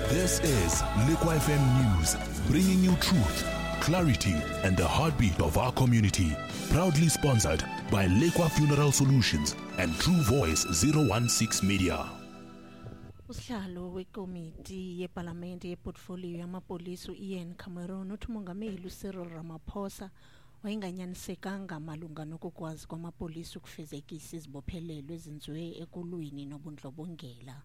This is Liquid FM News, bringing you truth, clarity, and the heartbeat of our community. Proudly sponsored by Liquid Funeral Solutions and True Voice 016 Media. Usihlalo wekomiti yeParliament yeportfolio yamapolisa Ian Cameron uthi umongameli uCyril Ramaphosa wayenganyanisekanga malunga nokukwazi kwamapolisa ukufezekisa izibophelelo ezenziwe ekulwini nobundlobongela.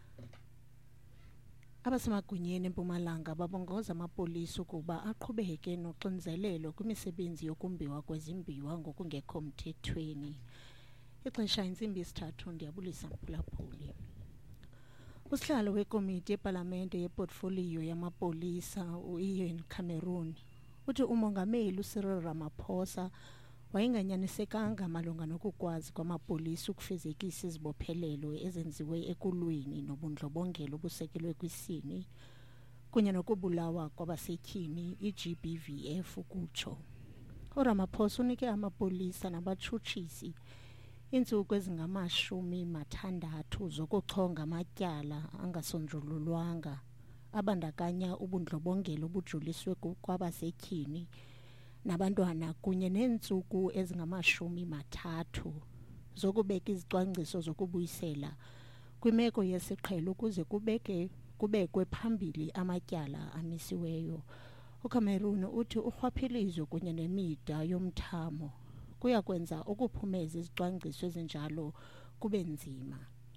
Abasemagunyeni eMpumalanga babongoza amapolisa ukuba aqhubeke noxinzelelo kwimisebenzi yokumbiwa kwezimbiwa ngokungekho mthethweni. Ixesha intsimbi yesithathu ndiyabulisa mphulaphuli. Usihlalo wekomiti yeParliament yeportfolio yamapolisa uIan Cameron uthi umongameli uCyril Ramaphosa wayenganyanisekanga malunga nokukwazi kwamapolisa ukufezekisa izibophelelo ezenziwe ekulwini nobundlobongela obusekelwe kwisini kunye nokubulawa kwabasetyhini iGBVF ukutsho. uRamaphosa unike amapolisa nabatshutshisi iintsuku ezingama-60 zokuchonga amatyala angasonjululwanga abandakanya ubundlobongela obujoliswe kwabasetyhini nabantwana kunye neentsuku ezingama-30 zokubeka izicwangciso zokubuyisela kwimeko yesiqhelo ukuze kubekwe phambili amatyala amisiweyo. uCameron uthi urhwaphilizo kunye nemida yomthamo kuya kwenza ukuphumeza izicwangciso ezinjalo kube nzima.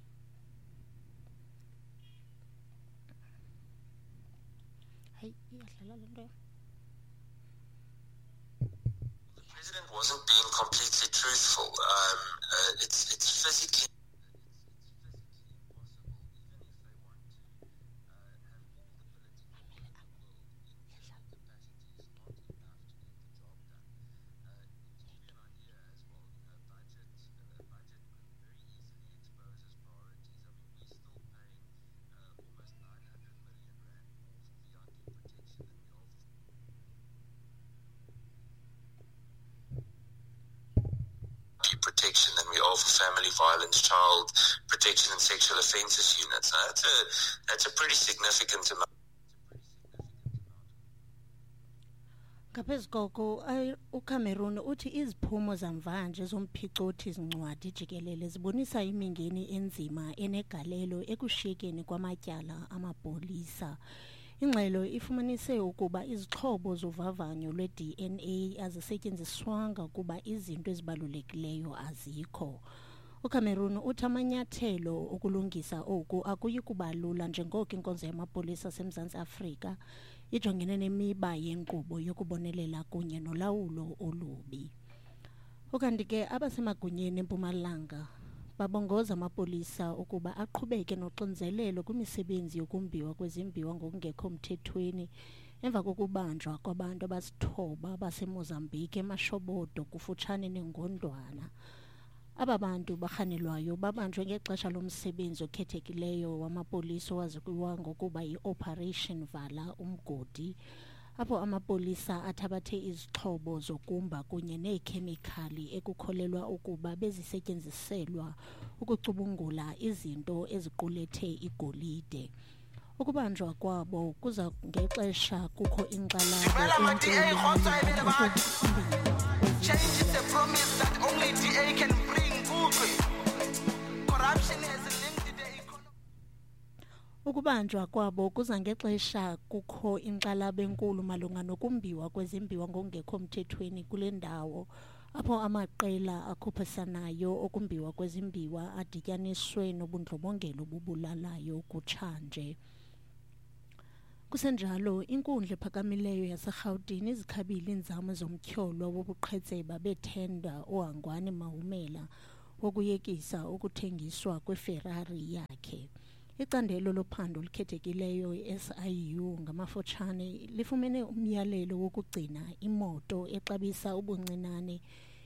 The president wasn't being completely truthful. It's physically protection than we offer family violence, child protection and sexual offences units. That's a pretty significant amount. Ngaphezu koko uCameron uthi iziphumo zamvanje zomphicothi zincwadi jikelele zibonisa imingeni enzima enegalelo ekushiyekeni kwamatyala amapolisa. Ingxelo ifumanise ukuba izixhobo zovavanyo lwe-DNA azisetyenziswanga kuba izinto ezibalulekileyo azikho. uCameron uthi amanyathelo okulungisa oku akuyi kuba lula njengoko inkonzo yamapolisa aseMzantsi Afrika ijongene nemiba yenkqubo yokubonelela kunye nolawulo olubi. Ukanti ke abasemagunyeni eMpumalanga babongoza amapolisa ukuba aqhubeke noxinzelelo kwimisebenzi yokumbiwa kwezimbiwa ngokungekho mthethweni emva kokubanjwa kwabantu abasithoba baseMozambique eMashobodo kufutshane neNgondwana. Aba bantu barhanelwayo babanjwe ngexesha lomsebenzi okhethekileyo wamapolisa owaziwa ngokuba yi-Operation Vala Umgodi, apho amapolisa athabathe izixhobo zokumba kunye neekhemikhali ekukholelwa ukuba bezisetyenziselwa ukucubungula izinto eziqulethe igolide. Ukubanjwa kwabo kuza ngexesha kukho inkxalabo Change is a promise that only DA can bring. Corruption has linked the economy. Ukubanjwa kwabo kuza ngexesha kukho inkxalabo enkulu malunga nokumbiwa kwezimbiwa ngokungekho mthethweni kule ndawo apho amaqela akhuphisanayo okumbiwa kwezimbiwa adityaniswe nobundlobongela obubulalayo kutshanje. Kusenjalo inkundla ephakamileyo yaseRhawutini izikhabile iinzame zomtyholwa wobuqhetseba bethenda uHangwane Mahumela wokuyekisa ukuthengiswa kweFerrari yakhe. Icandelo lophando likhethekileyo SIU ngamafutshane lifumene umyalelo wokugcina imoto exabisa ubuncinane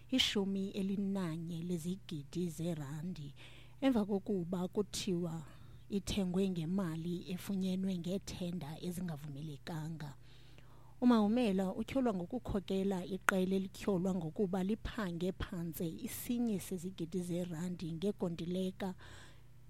$11 lezigidi zerandi emva kokuba kuthiwa ithengwe ngemali efunyenwe ngethenda ezingavumelekanga. uMahumela utyholwa ngokukhokela iqela elityholwa ngokuba liphange phantse $1 sezigidi zerandi ngekontileka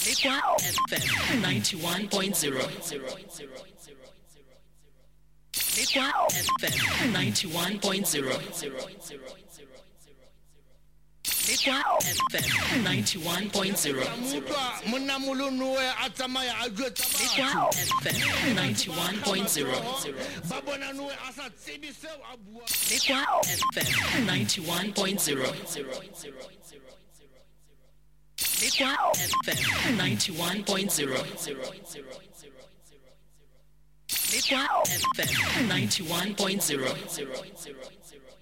Lekwa FM 91.0. Lekwa FM 91.0. Lekwa FM 91.0. Lekwa FM 91.0. Lekwa FM 91.0. Lekwa FM 91.0. Lekwa FM 91.0.